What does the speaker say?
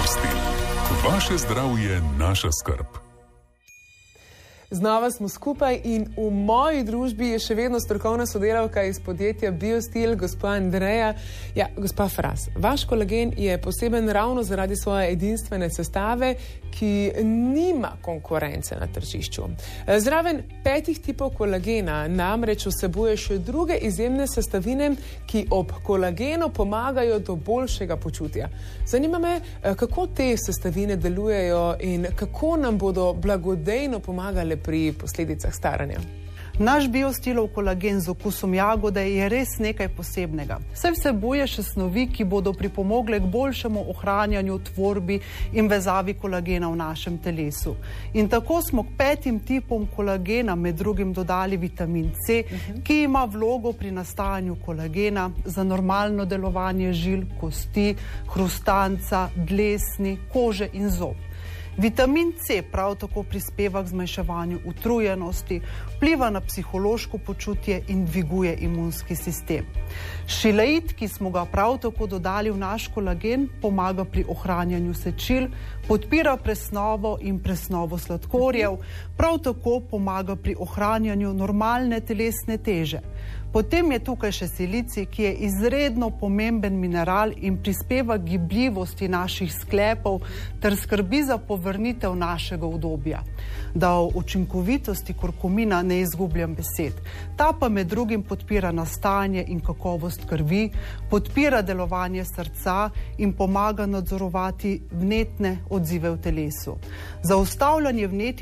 Biostil. Vaše zdravje, naša skrb. Znova smo skupaj in v moji družbi je še vedno strokovna sodelavka iz podjetja Biostil, gospa Andreja. Ja, gospa Fras, vaš kolagen je poseben ravno zaradi svoje edinstvene sestave, ki nima konkurence na tržišču. Zraven 5 tipov kolagena namreč vsebuje še druge izjemne sestavine, ki ob kolagenu pomagajo do boljšega počutja. Zanima me, kako te sestavine delujejo in kako nam bodo blagodejno pomagale pri posledicah staranja. Naš Biostilov kolagen z okusom jagode je res nekaj posebnega. Saj vsebuje še snovi, ki bodo pripomogle k boljšemu ohranjanju, tvorbi in vezavi kolagena v našem telesu. In tako smo k 5 tipom kolagena med drugim dodali vitamin C, ki ima vlogo pri nastajanju kolagena za normalno delovanje žil, kosti, hrustanca, dlesni, kože in zob. Vitamin C prav tako prispeva k zmanjševanju utrujenosti, vpliva na psihološko počutje in dviguje imunski sistem. Šileit, ki smo ga prav tako dodali v naš kolagen, pomaga pri ohranjanju sečil, podpira presnovo in presnovo sladkorjev, prav tako pomaga pri ohranjanju normalne telesne teže. Potem je tukaj še silicij, ki je izredno pomemben mineral in prispeva k gibljivosti naših sklepov ter skrbi za povrnitev našega udobja. Da o učinkovitosti kurkumina ne izgubljam besed. Ta pa med drugim podpira nastajanje in kakovost krvi, podpira delovanje srca in pomaga nadzorovati vnetne odzive v telesu. Zaustavljanje vnetij